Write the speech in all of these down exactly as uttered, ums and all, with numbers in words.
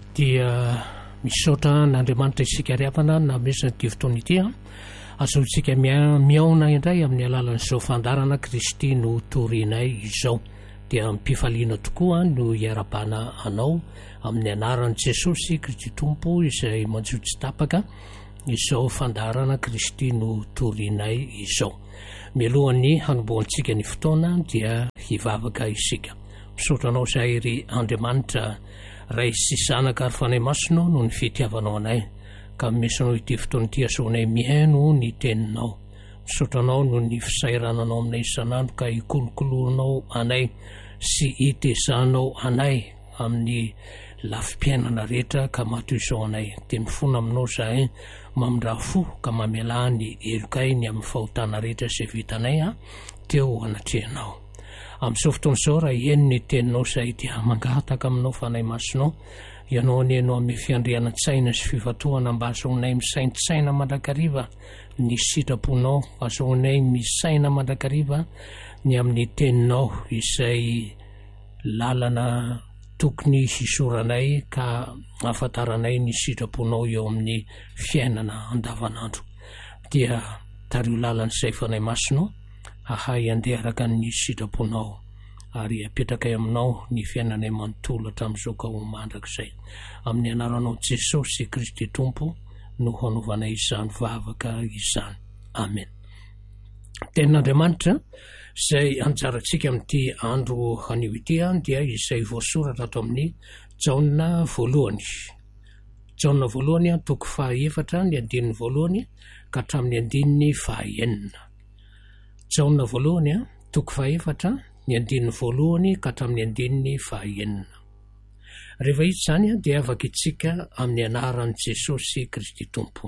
dia misaotra n'Andriamanitra isika riavana na mesana ity fotoana ity a azahotsika miaona indray amin'ny alalan'izao fandarana Kristy no torinay izao dia mipifaliana tokoa no iarabana anao amin'ny anaran'i Jesosy Kristy Tompo izay manjotsy tapaka izao fandarana Kristy no torinay izao. Mialohan'ny hanombohantsika ny fotoana dia hivavaka isika. Misaotra anao izahay ry Andriamanitra ray sy zanaka ary fanahy masonao no ny fitiavanao anay ka mesanao ity fotoana ity asoanay mihaino ny teninao. Misaotra anao no ny fisairananao aminay isanandro ka hikolokoloanao anay sy hitezanao anay amin'ny lafim-piainana rehetra ka mato izao anay. Dia mifona aminao izahay mamindra fo ka mamela ny elokainy amin'ny fahotana rehetra izay vitanay a teo anatrehanao. Amin'izao fotoana izao raha eny ny teninao izahay dia mangataka aminao fanahy masonao ianao anenao amin'ny fiandrianan-tsaina sy fivatoana mba azahoanay misaintsaina mandrakariva ny sitraponao, azahoanay misaina mandrakariva ny amin'ny teninao izay lalana tokony hisoranay ka afantaranay ny sitraponao eo amin'ny fiainana andavanandro. Dia tario lalan'izay fanahy masonao ahay andeha araka ny sitraponao ary apetrakay aminao ny fiainanay manontolo hatramin'izao ka ho mandrakizay. Amin'ny anaranao Jesosy Kristy Tompo no hanaovanay izany vavaka izany. Amen. Tenin'Andriamanitra izay anjarantsika amin'ity andro anio ity dia izay voasoratra ato amin'ny Jaona voalohany. Jaona voalohany toko fahaefatra ny andininy voalohany ka hatramin'ny andininy fahaenina. Jaona voalohany toko fahaefatra ny andininy voalohany ka hatramin'ny andininy fahaenina. Rehefa izy izany dia afaka itsika amin'ny anaran'i Jesosy Kristy Tompo.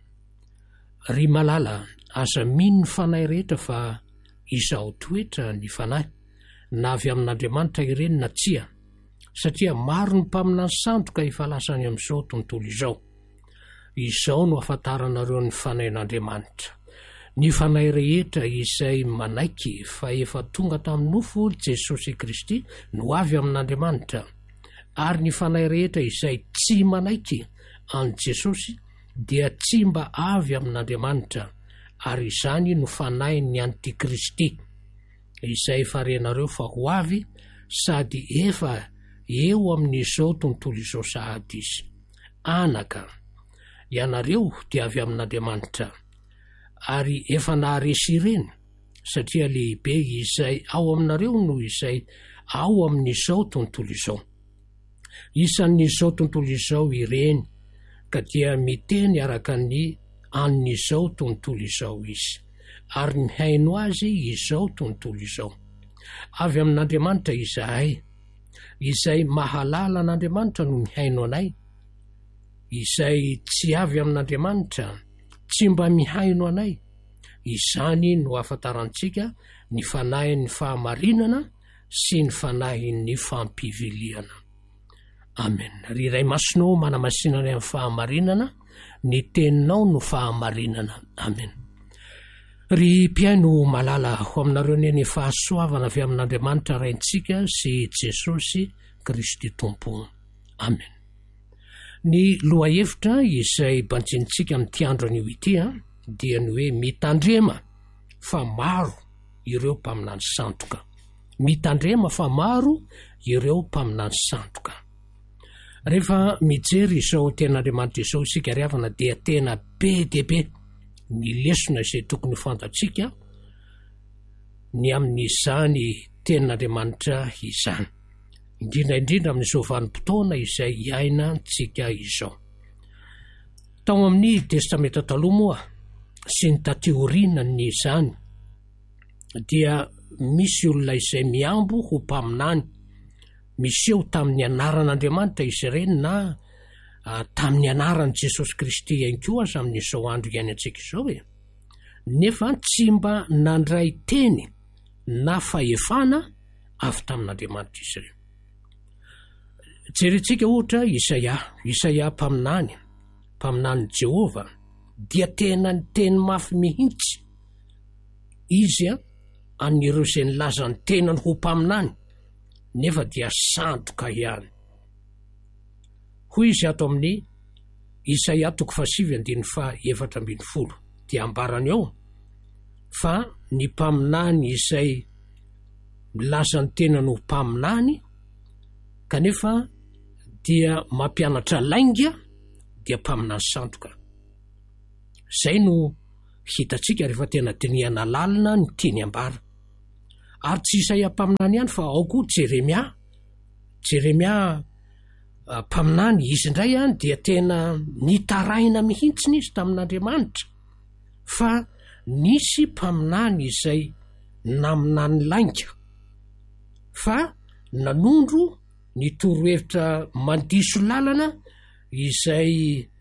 Ry malala, aza mino ny fanahy rehetra fa izaho toetra ny fanahy na avy amin'Andriamanitra ireny na tsia, satria maro ny mpaminany santo ka hifalasany amin'izao tontolo izao. Izao no afantaranareo ny fanahin'Andriamanitra. Ny fanahy rehetra izay manaiky fa efa tonga tamin'ny nofo Jesosy Kristy no avy amin'Andriamanitra, ary ny fanahy rehetra izay tsy manaiky an Jesosy dia tsy mba avy amin'Andriamanitra, ary izany no fanahy ny Antikristy izay farenareo fa ho avy sady efa eo amin'izao tontolo izao sahady izy. Anaka, ianareo dia avy amin'Andriamanitra ary efa naharesy ireny, satria lehibe izay ao aminareo no izay ao amin'izao tontolo izao. Isan'izao tontolo izao ireny ka dia miteny araka ny an'izao tontolo izao izy, ary mihaino azy izao tontolo izao. Avy amin'Andriamanitra izahay, izay mahalala an'Andriamanitra no mihaino anay. Izay tsy avy amin'Andriamanitra tsy mba mihaino anay. Izany no afantarantsika ny fanahin'ny fahamarinana sy ny fanahin'ny fampiviliana. Amen. Ry iray masonao manamasinanay amin'ny fahamarinana, ny teninao no fahamarinana. Amen. Ry mpiaino malala, ho aminareo ny fahasoavana avy amin'Andriamanitra raintsika sy Jesosy Kristy Tompo. Amen. Ny lohahevitra izay banjintsika amin'ity andro anio ity dia ny hoe mitandrema fa maro ireo mpaminany sandoka. Mitandrema fa maro ireo mpaminany sandoka. Rehefa mijery izao tenin'Andriamanitra izao isika riavana dia tena be dia be ny lesona izay tokony fantatsika ny amin'izany tenin'Andriamanitra izany, indrindra indrindra amin'izao vanim-potoana izay iaina tsika izao. Tao amin'ny testamenta taloha moa sy ny taty aorianany izany dia misy olona izay miambo ho mpaminany, miseho tamin'ny anaran'Andriamanitra izy ireny na tamin'ny anaran'i Jesosy Kristy ihany koa aza amin'izao andro iainantsika izao e. Nefa tsy mba nandray teny na fahefana avy tamin'Andriamanitra izy ireny. Jerentsika ohatra Isaia, Isaia mpaminany, mpaminany Jehova, dia tena ny teny mafy mihitsy izy a an'ireo izay nilaza ny tenany ho mpaminany, nefa dia sandoka ihany. hoy izy ato amin'ny Isaia toko fahasivy andiny fa efatra ambiny folo dia ambarany ao fa ny mpaminany izay milaza ny tena no mpaminany kanefa dia mampianatra lainga dia mpaminany sandoka. Zay no hitatsika rehefa tena dinihana lalina ny tiany ambara. Ary tsy Isaia mpaminany ihany fa ao koa Jeremia. Jeremia mpaminany izy indray a dia tena nitaraina mihitsiny izy tamin'Andriamanitra fa nisy mpaminany izay naminany lainga fa nanondro ny torohevitra mandiso lalana izay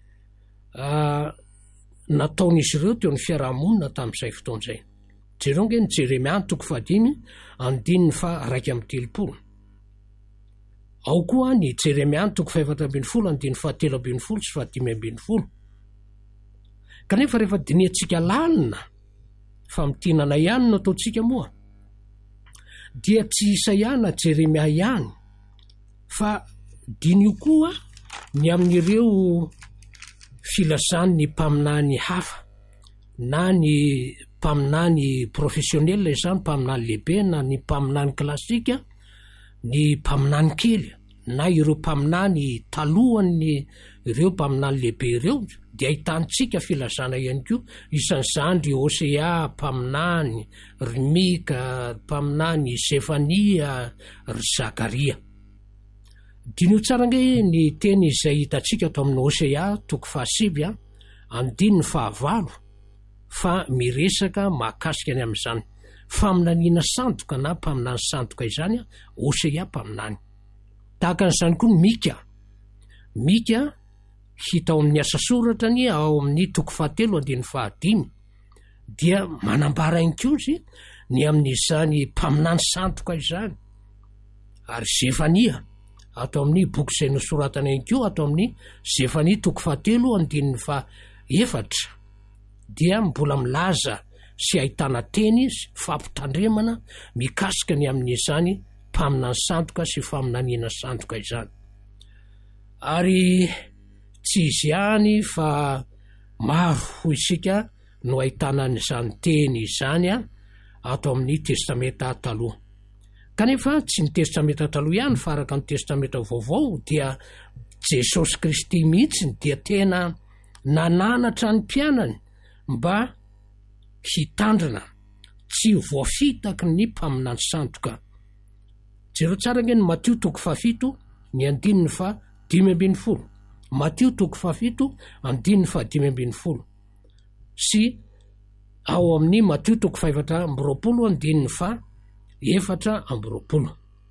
uh, nataon'izy ireo teo ny fiarahamonina tamin'izay fotoan'izay. Jereo nge ny Jeremia toko fahadimy andininy fa raika amby telopolo. Ao koa ny Jeremia toko faefatra ambiny folo andiny fa telo ambiny folo sy fa dimy ambiny folo. Kanefa rehefa diniantsika lalina fa mitinana ihany no ataontsika moa dia tsy Isaia na Jeremia ihany fa dinio koa ny amin'ireo filazany ny mpaminany hafa na ny mpaminany professionnel izany mpaminany lehibe na ny mpaminany klasika ny mpaminany kely na ireo mpaminany talohany ireo mpaminany lehibe ireo dia ahitantsika filazana ihany koa isan'izany ry Hosea mpaminany, ry Mika mpaminany, Sefania, ry Zakaria. Dinio tsara nge ny teny izay hitatsika ato amin'ny Hosea toko fahasivy andininy fahavalo fa miresaka mahakasika ny amin'izany faminaniana sandoka na mpaminany sandoka izany Hosea mpaminany. Tahaka an'izany koa ny Mika. Mika hita ao amin'ny asa soratra ny ao amin'ny toko fahatelo andiny fahadimy dia manambara ihany koa izy ny amin'izany mpaminany sandoka izany. Ary Zefania ato amin'ny boky izay nosoratana ihany koa ato amin'ny Zefania toko fahatelo andiny fa efatra dia mbola milaza sy ahitana teny izy fampitandremana mikasika ny amin'izany mpaminany sandoka sy faminaniana sandoka izany. Ary tsy izy ihany fa maro ho isika no ahitana n'izany teny izany ato amin'ny testamenta taloha. Kanefa tsy ny testamenta taloha ihany fa araka ny testamenta vaovao dia Jesosy Kristy mihitsy dia tena nananatra ny mpianany mba hitandrina tsy voafitaky ny mpaminany sandoka. Jereo tsara nge ny Matio toko fahafito ny andininy fa dimy ambiny folo. Matio toko fahafito andininy fa dimy ambiny folo sy ao amin'ny Matio toko faefatra amby roapolo andininy fa efatra amby roapolo.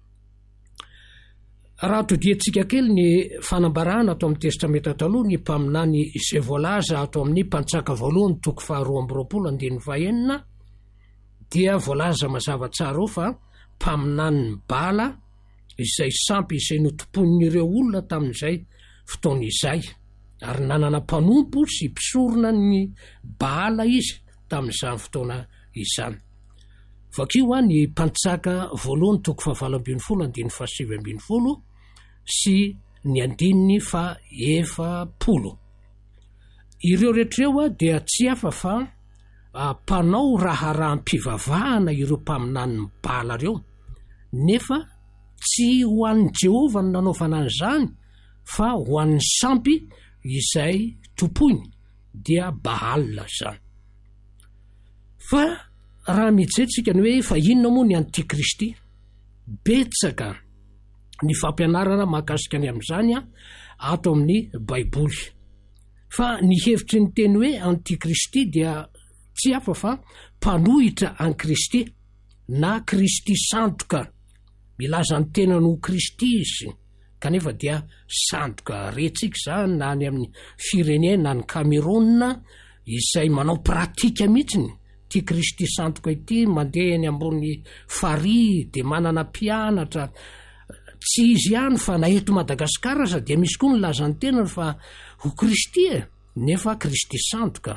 Raha todiantsika kely ny fanambarahana ato amin'ny testamenta taloha ny mpaminany izay voalaza ato amin'ny mpantsaka voalohany toko faharoa amby roapolo andininy fa enina dia voalaza mazava tsara ao fa mpaminany ny bala izay sampy izay notompon'ireo olona tamin'izay fotoana izay ary nanana mpanompo sy mpisorona ny bala izy tamin'izany fotoana izany. Vakio a ny mpantsaka voalohany toko fahavalo ambiny folo andiny fa sivy ambiny folo sy ny andininy fa efapolo. Ireo rehetreo a dia tsy hafa fa mpanao raharaham-pivavahana ireo mpaminany ny bala reo nefa tsy ho an'ny Jehova no nanaovana an'izany fa ho an'ny sampy izay tompoiny dia Baal zany. Fa raha mijetrika ny hoe fa inona moa ny antikristy, betsaka ny fampianarana mahakasika ny amin'izany ato amin'ny Baiboly. Fa ny hevitry ny teny hoe antikristy dia tsy hafa fa mpanohitra an Kristy na Kristy sandoka. Milaza ny tena no Kristy izy kanefa dia sandoka retsika zany na ny amin'ny firenena na ny Cameroun izay manao pratika mihitsiny ty Kristy sandoka ity, mandeha eny ambony fary de manana mpianatra. Tsy izy ihany fa na eto Madagasikara za dia misy koa ny laza ny tena fa ho Kristy e nefa Kristy sandoka.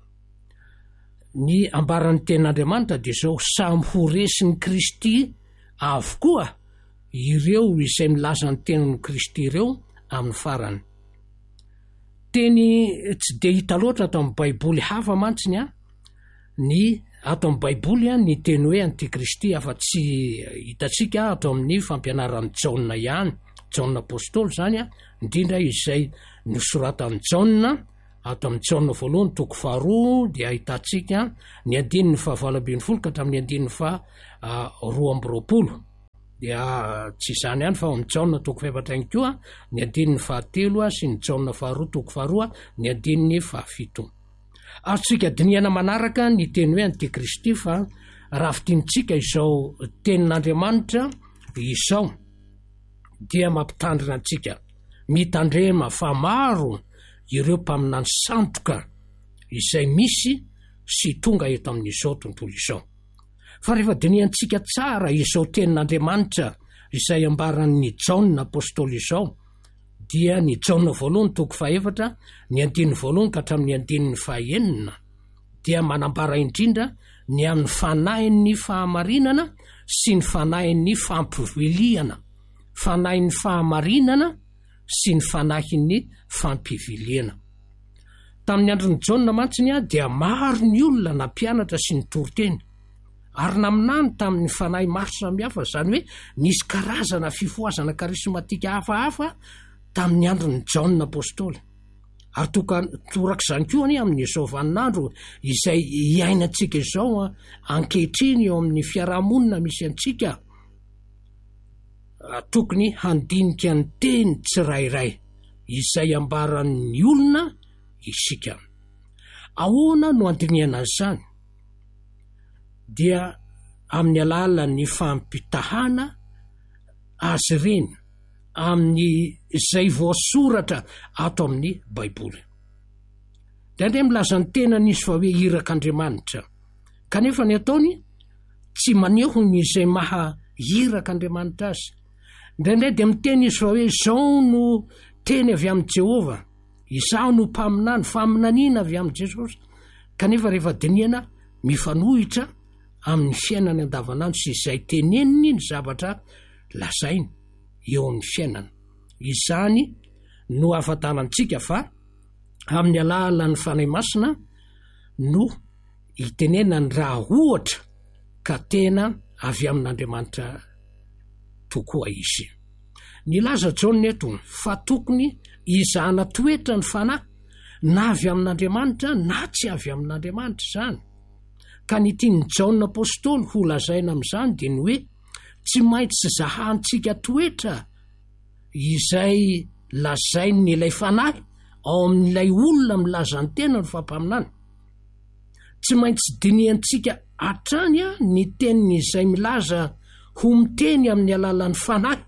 Ny ambaran'ny ten'Andriamanitra dia zao samy ho resin'ny Kristy avokoa ireo izay milaza ny tenan'ny Kristy ireo amin'ny farany. teny tsy de hita loatra ato amin'ny baiboly hafa mantsiny a ny ato amin'ny baiboly a ny teny hoe antikristy afa tsy hitatsika ato amin'ny fampianaran'ny Jaona ihany, Jaona apôstôly zany a, indrindra izay nosoratan'ny Jaona ato amin'ny Jaona voalohany toko faharoa dia ahitatsika ny andininy fahavalo ambin'ny folo ka hatramin'ny andininy fa roa amby roapolo. Dia tsy izany ihany fa ao amin'ny Jaona toko faefatra ihany koa ny andininy fahatelo a sy ny Jaona faharoa toko faharoa ny andininy fahafito. Azontsika dinihana manaraka ny teny hoe antikristy fa raha fidinitsika izao tenin'Andriamanitra izao dia mampitandrina antsika mitandrema fa maro ireo mpaminany sandoka izay misy sy tonga eto amin'izao tontolo izao. Fa rehefa dinihantsika tsara izao tenin'Andriamanitra izay ambaran'ny Jaona apôstôly izao dia ny Jaona voalohany toko fahaefatra ny andininy voalohany ka hatramin'ny andininy fahaenina dia manambara indrindra ny amin'ny fanahin'ny fahamarinana sy ny fanahin'ny fampiviliana, fanahin'ny fahamarinana sy ny fanahin'ny fampiviliana. Tamin'ny andron'ny Jaona mantsiny a dia maro ny olona nampianatra sy ny toroteny ary naminany tamin'ny fanahy maro samihafa, zany hoe nisy karazana fifoazana karismatika hafahafa tamin'ny andron'ny Jaona apôstôly. Ary torak'izany koa any amin'izao vaninandro izay iainantsika izao ankehitriny eo amin'ny fiarahamonina misy antsika, tokony handinika ny teny tsirairay izay ambaran'ny olona isika. Ahoana no andinihana izany? Dia amin'ny alalan'ny fampitahana azy ireny amin'ny izay voasoratra ato amin'ny baiboly. Indraindray milaza ny tena nisy fa hoe irak'Andriamanitra, kanefa ny ataony tsy maneho ny izay maha irak'Andriamanitra azy. Indraindray dia miteny izy fa hoe izao no teny avy amin'ny Jehova, izao no mpaminany, faminaniana avy amin'ny Jesosy, kanefa rehefa dinihana mifanohitra amin'ny fiainana andavanandro sy izay teneniny ny zavatra lazainy eo amin'ny fiainana. Izany no ahafantarantsika fa amin'ny alalan'ny fanahy masina no hitenena ny raha ohatra ka tena avy amin'Andriamanitra tokoa izy. Nilaza Jaona eto fa tokony izahana toetra ny fanahy na avy amin'Andriamanitra na tsy avy amin'Andriamanitra zany. Ka ny tiany Jaona apôstôly ho lazaina amin'izany dia ny hoe tsy maintsy zahantsika toetra izay lazainy ilay fanahy ao amin'ilay olona milaza ny tena ny fampaminany. Tsy maintsy dinihantsika hatrany a ny teniny izay milaza ho miteny amin'ny alalan'ny fanahy,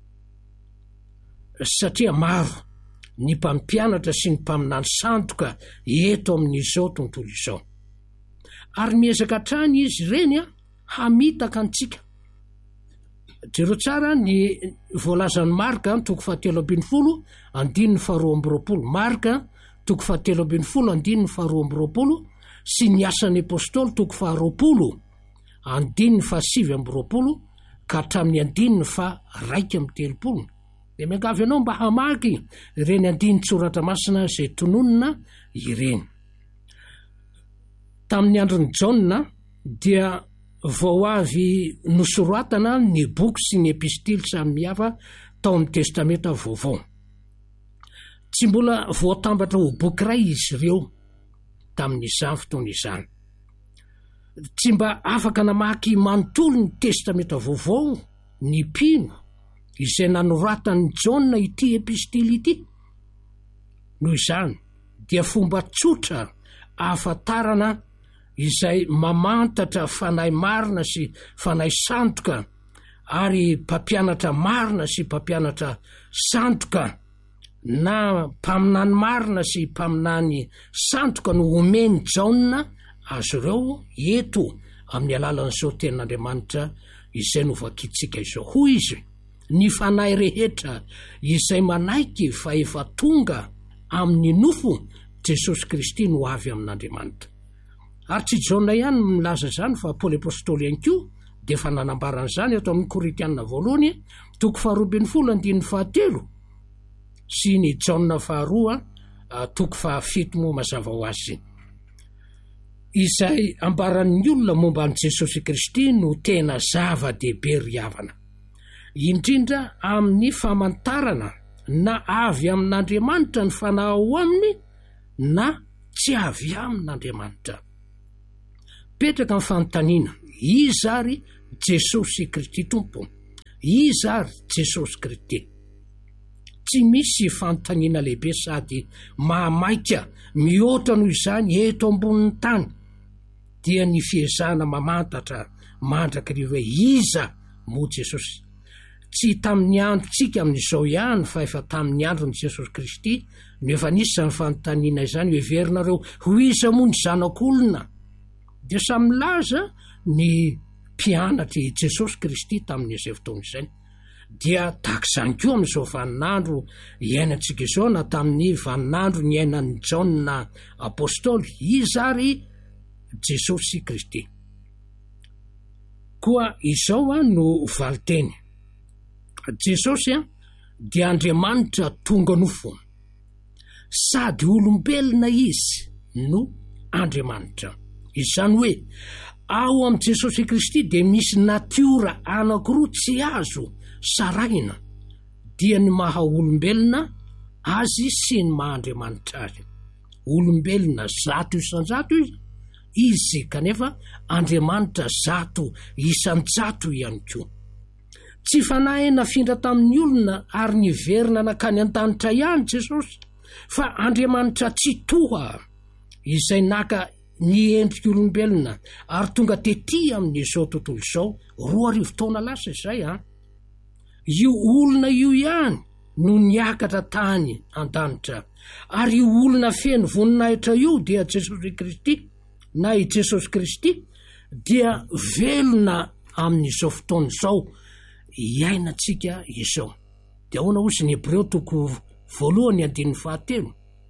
satria maro ny mpampianatra sy ny mpaminany sandoka eto amin'izao tontolo izao. Ary miezaka hatrany izy ireny a hamitaka antsika. Jereo tsara ny voalazan'ny Marka toko fahatelo ambin'ny folo andininy faharoa amby roapolo, Marka toko fahatelo ambin'ny folo andininy faharoa amby roapolo sy ny asan'ny apôstôly toko faharoapolo andininy fahasivy amby roapolo ka hatramin'ny andininy fa raika amby telopolo. Dia miangavy ianao mba hamaky ireny andininy tsoratra masina izay tononona ireny. Tamin'ny andron'ny Jaona dia vao avy nosoratana ny boky sy ny epistily samihafa tao amin'ny testamenta vaovao. Tsy mbola voatambatra ho boky iray izy ireo tamin'izany fotoana izany. Tsy mba afaka namaky manontolo ny testamenta vaovao ny mpino izay nanoratan'ny Jaona ity epistily ity. Noho izany dia fomba tsotra ahafantarana izay mamantatra fanahy marina sy fanahy sandoka ary mpampianatra marina sy mpampianatra sandoka na mpaminany marina sy mpaminany sandoka no omeny Jaona azy ireo eto amin'ny alalan'izao tenin'Andriamanitra izay novakitsika izao. Hoy izy, ny fanahy rehetra izay manaiky fa efa tonga amin'ny nofo Jesosy Kristy no avy amin'Andriamanitra. Ary tsy Jaona ihany milaza zany fa Paoly apôstôly ihany koa dia efa nanambarana izany ato amin'ny Korintianina voalohany toko faharoa ambin'ny folo andininy fahatelo sy ny Jaona faharoa toko fahafito moa mazava ho azy izay ambaran'ny olona momba an' Jesosy Kristy no tena zava-dehibe ry havana, indrindra amin'ny famantarana na avy amin'Andriamanitra ny fanahy aminy na tsy avy amin'Andriamanitra. Petraka amin'ny fanontaniana, izy ary Jesosy Kristy tompo, izy ary Jesosy Kristy. Tsy misy fanontaniana lehibe sady mahamaika mihoatra noho izany eto ambonin'ny tany dia ny fiezahana mamantatra mandrak'ireo hoe iza moa Jesosy. Tsy tamin'ny androntsika amin'izao ihany fa efa tamin'ny andron'i Jesosy Kristy no efa nisy izany fanontaniana izany hoe heverinareo ho iza moa ny zanak'olona. Dia samy milaza ny mpianatry Jesosy Kristy tamin'izay fotoana izany. Dia tahak'izany koa amin'izao vaninandro iainantsika izao na tamin'ny vaninandro ny iainan'ny Jaona apôstôly, izy ary Jesosy Kristy. Koa izao a no valiteny, Jesosy a dia Andriamanitra tonga nofo, sady olombelona izy no Andriamanitra. Izany hoe ao am' Jesosy Kristy dia misy natiora anankiroa tsy azo saraina, dia ny maha olombelona azy sy ny maha Andriamanitra azy. Olombelona zato isan-jato izy, izy kanefa Andriamanitra zato isan-jato ihany koa. Tsy fanahy nafindra tamin'ny olona ary niverina nakany an-tanitra ihany Jesosy, fa Andriamanitra tsy toha izay naka ny endriky olombelona ary tonga tety amin'izao tontolo izao, roa arivo taona lasa izay a. Io olona io ihany no niakatra tany an-danitra, ary io olona feno voninahitra io dia Jesosy Kristy, na i Jesosy Kristy dia velona amin'izao fotoana izao iainantsika izao. Dia ahoana ozy ny Hebreo toko voalohany andininy fahatelo,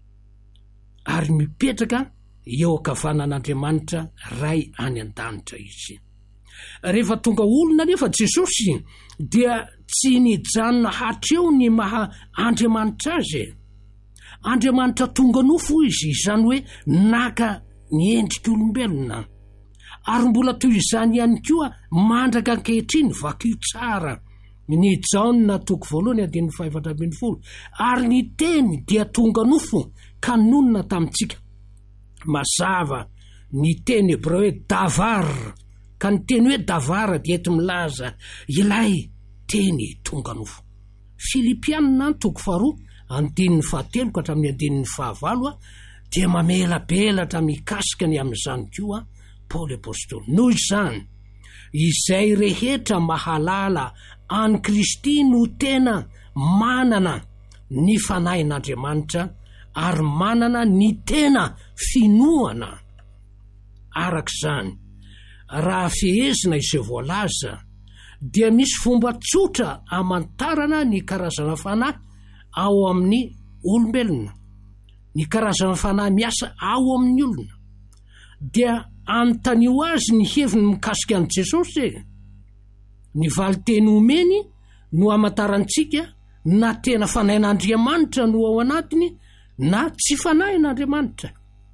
ary mipetraka eo ankavanan'Andriamanitra ray any an-danitra izy. Rehefa tonga olona nefa Jesosy dia tsy nijanona hatreo ny maha Andriamanitra azy. Andriamanitra tonga nofo izy, izany hoe naka ny endriky olombelona, ary mbola toy izany ihany koa mandraka ankehitriny vakio tsara ny Jaona toko voalohany andininy fahaefatra ambin'ny folo, ary ny teny dia tonga nofo ka nonona tamintsika. Mazava ny teny hebreo hoe davar, ka ny teny hoe davara dia ety milaza ilay teny tonga nofo. Filipianina toko faharoa andininy fahatelo ka hatramin'ny andininy fahavalo dia mamelabelatra mikasikany amin'izany koa Paoly apôstôly. Noho izany, izay rehetra mahalala any Kristy no tena manana ny fanahin'Andriamanitra ary manana ny tena finoana. Arak'izany, raha fehezina izay voalaza, dia misy fomba tsotra amantarana ny karazana fanahy ao amin'ny olombelona, ny karazana fanahy miasa ao amin'ny olona. Dia anontanio azy ny heviny mikasika an'i Jesosy. Ny valiteny omeny no amantarantsika na tena fanahin'Andriamanitra no ao anatiny na tsy fanahin'Andriamanitra.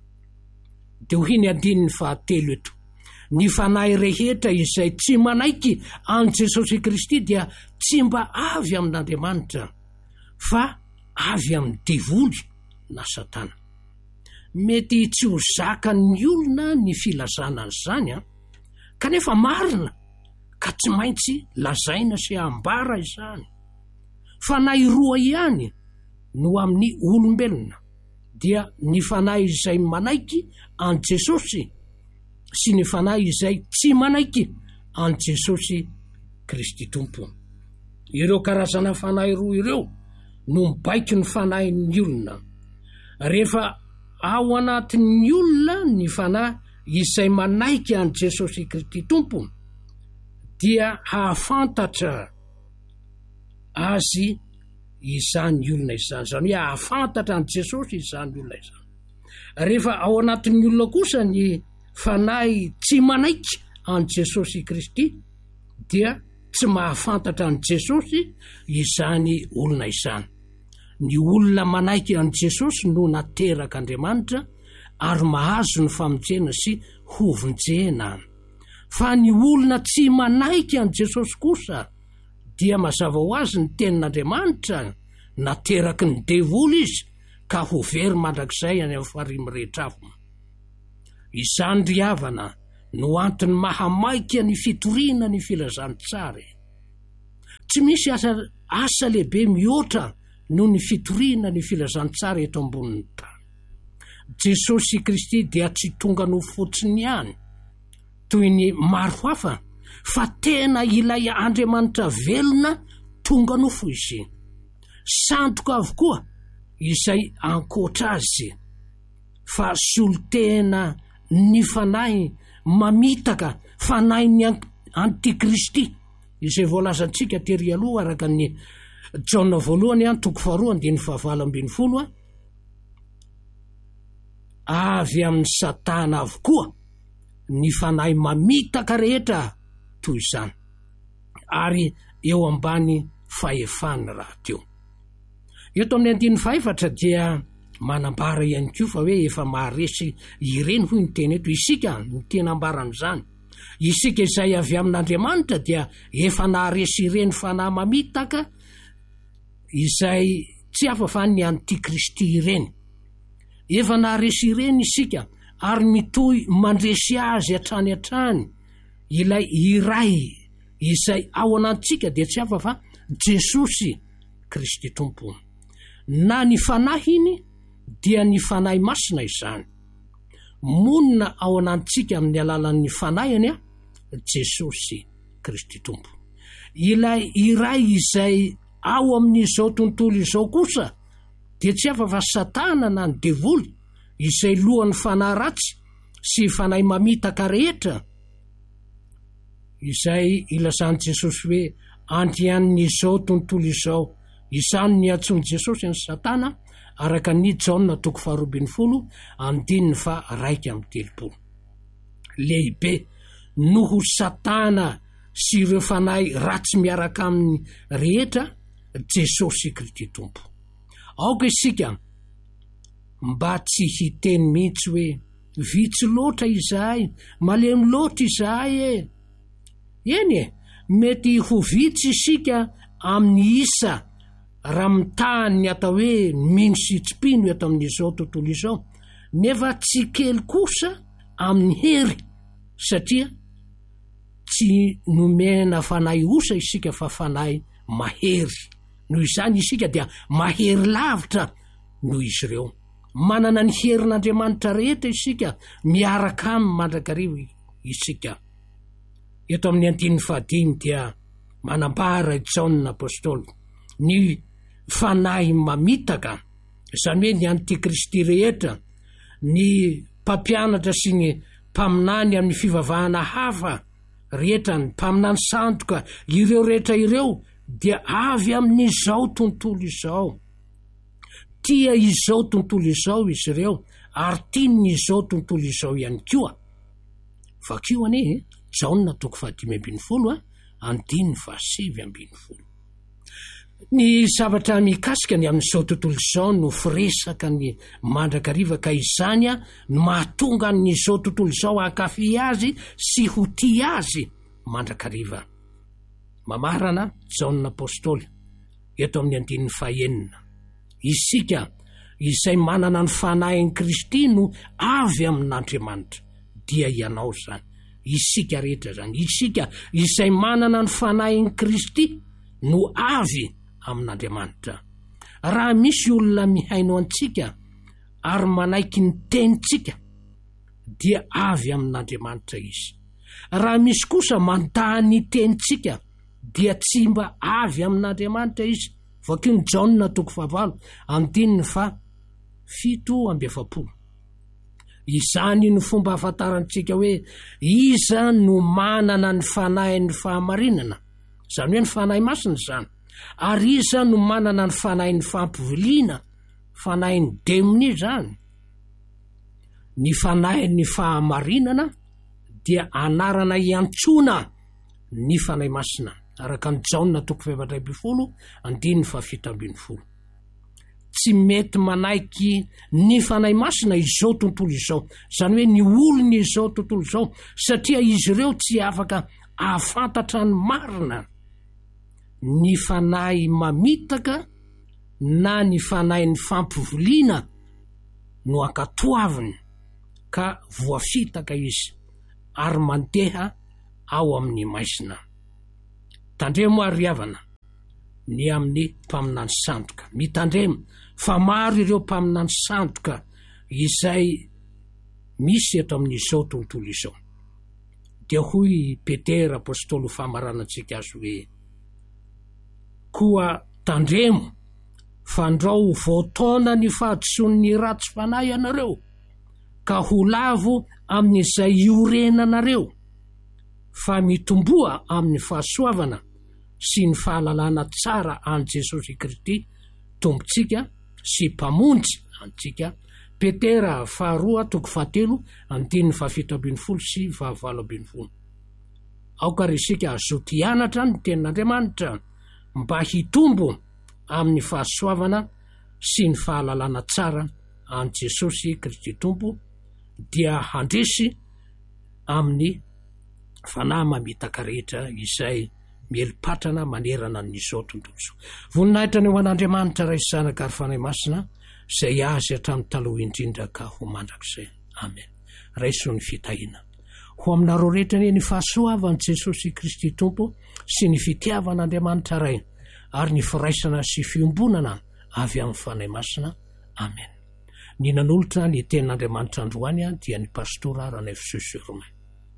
Dia ho hiny andininy fahatelo eto, ny fanahy rehetra izay tsy manaiky an' Jesosy Kristy dia tsy mba avy amin'Andriamanitra fa avy amin'ny devoly na Satana. Mety tsy ho zakan'ny olona ny filazana an'izany a, kanefa marina ka tsy maintsy lazaina sy ambara izany. Fanahy roa ihany no amin'ny olombelona, dia ny fanahy izay manaiky an' Jesosy sy ny fanahy izay tsy manaiky an' Jesosy Kristy tompo. Ireo karazana fanahy roa ireo no mibaiky ny fanahin'ny olona. Rehefa ao anatin'ny olona ny fanahy izay manaiky an' Jesosy Kristy tompo, dia hahafantatra azy izany olona izany, izany hoe hahafantatra an' Jesosy izany olona izany. Rehefa ao anatin'ny olona kosa ny fanahy tsy manaiky an' Jesosy Kristy, dia tsy mahafantatra an' Jesosy izany olona izany. ny olona manaiky an' Jesosy no nateraka Andriamanitra ary mahazo ny famonjena sy hovonjena. Fa ny olona tsy manaiky an' Jesosy kosa dia mazava ho azy ny tenin'Andriamanitra nateraky ny devoly izy ka ho very mandrakizay any amin'ny farimy rehetra avy. Izany ry havana no antony mahamaika ny fitoriana ny filazantsara. Tsy misy asa, asa lehibe mihoatra no ny fitoriana ny filazantsara eto ambonin'ny tany. Jesosy Kristy dia tsy tonga no fotsiny ihany toy ny maro hafa, fa tena ilay Andriamanitra velona tonga no fo izy. Sandoka avokoa izay ankoatra azy, fa solotena ny fanahy mamitaka, fanahy ny antikristy izay voalazantsika tery aloha araka ny Jaona voalohany an toko faharoa andiny fahavalo ambin'ny folo avy amin'ny Satana avokoa ny fanahy mamitaka rehetra toy izany, ary eo ambany fahefany raha teo. Eto amin'ny andiny faefatra dia manambara ihany koa fa hoe efa maharesy ireny hoy ny teny eto. Isika ny tena ambaran'izany, isika izay avy amin'Andriamanitra dia efa naharesy ireny fanahy mamitaka izay tsy hafa fa ny antikristy ireny. Efa naharesy ireny isika ary mitoy mandresy azy hatrany hatrany. Ilay iray izay ao anantsika dia tsy hafa fa Jesosy Kristy Tompo. Na ny fanahy iny dia ny fanahy masina izany. Monina ao anantsika amin'ny alalan'ny fanahiny Jesosy Kristy Tompo. Ilay iray izay ao amin'izao tontolo izao kosa dia tsy hafa fa Satana na ny devoly izay lohan'ny fanahy ratsy sy fanahy mamitaka rehetra, izay ilazany Jesosy hoe andrian'izao tontolo izao. Izany ny antsoiny Jesosy ny Satana araka ny Jaona toko faharoa ambin'ny folo andininy fa raika amin'ny telopolo. Lehibe noho Satana sy ireo fanahy ratsy miaraka amin'ny rehetra Jesosy Kristy Tompo. Aoka isika mba tsy hiteny mihitsy hoe vitsy loatra izahay, malemy loatra izahay e. Eny e, mety ho vitsy isika amin'ny isa raha mitahany ny atao hoe mino sy tsipino eto amin'izao tontolo izao, nefa tsy kely kosa amin'ny hery, satria tsy nomena fanahy osa isika fa fanahy mahery. Noho izany isika dia mahery lavitra noho izy ireo. Manana ny herin'Andriamanitra rehetra isika, miaraka amin'ny mandrakariva isika. Eto amin'ny andininy fahadimy dia manambara Jaona apôstôly ny fanahy mamitaka, izany hoe ny antikristy rehetra, ny mpampianatra sy ny mpaminany amin'ny fivavahana hafa rehetra, ny mpaminany sandoka, ireo rehetra ireo dia avy amin'izao tontolo izao. Tia izao tontolo izao izy ireo ary tiany izao tontolo izao ihany koa. Vakio ane Jaona toko fahadimy ambin'ny folo andininy fahasivy ambin'ny folo. Ny zavatra mikasika ny amin'izao tontolo izao no firesaka ny mandrakariva, ka izany a no mahatonga n'izao tontolo izao hankafy azy sy ho tia azy mandrakariva. Mamarana Jaona apôstôly eto amin'ny andininy fahaenina. Isika izay manana ny fanahin'i Kristy no avy amin'Andriamanitra dia ianao zany, isika rehetra zany. Isika izay manana ny fanahin'i Kristy no avy amin'Andriamanitra. Raha misy olona mihaino antsika ary manaiky ny tenitsika dia avy amin'Andriamanitra izy. Raha misy kosa mandaha ny tenitsika dia tsy mba avy amin'Andriamanitra izy. Vakio ny Jaona toko fahavalo andininy fa fito amby efapolo. Izany ny fomba hafantarantsika hoe iza no manana ny fanahy ny fahamarinana, izany hoe ny fanahy masina zany, ary iza no manana ny fanahy ny fampiviliana, fanahy ny demoni zany. Ny fanahy ny fahamarinana dia anarana iantsona ny fanahy masina araka ny Jaona toko fahaefatra ambin'ny folo andininy fa fito ambin'ny folo. tsy mety manaiky ny fanahy masina izao tontolo izao, zany hoe ny olony izao tontolo izao, satria izy ireo tsy afaka ahafantatra ny marina. Ny fanahy mamitaka na ny fanahy ny fampivoliana no ankatoaviny ka voafitaka izy ary mandeha ao amin'ny maizina. Tandremo ary havana ny amin'ny mpaminany sandoka, mitandremo fa maro ireo mpaminany sandoka izay misy eto amin'izao tontolo izao. Dia hoy Petera apôstôly ho famaranantsika azy hoe, koa tandremo fandrao voataona ny fahadisoan'ny ratsy fanahy anareo, ka ho lavo amin'izay iorenanareo, fa mitomboa amin'ny fahasoavana sy ny fahalalana tsara an Jesosy Kristy tompontsika sy mpamonjy antsika. Petera faharoa toko fahatelo andininy fahafito ambin'ny folo sy fahavalo ambin'ny folo. Aoka resika azoty hianatra ny tenin'Andriamanitra mba hitombo amin'ny fahasoavana sy ny fahalalana tsara an Jesosy Kristy tompo, dia handresy amin'ny fanahy mamitaka rehetra izay mielipatrana manerana n'izao tontolo izao. Voninahitra ny ho an'Andriamanitra ray zanaka ary fanahy masina zay azy hatramin'ny taloha indrindra ka ho mandrakizay. Amen. Raiso ny fitahina ho aminareo rehetra ny fahasoavan'i Jesosy Kristy tompo sy ny fitiavan'Andriamanitra ray ary ny firaisana sy fiombonana avy amin'ny fanahy masina. Amen. Ny nanolotra ny tenin'Andriamanitra androany dia ny pastora Ranefy Sosoromay.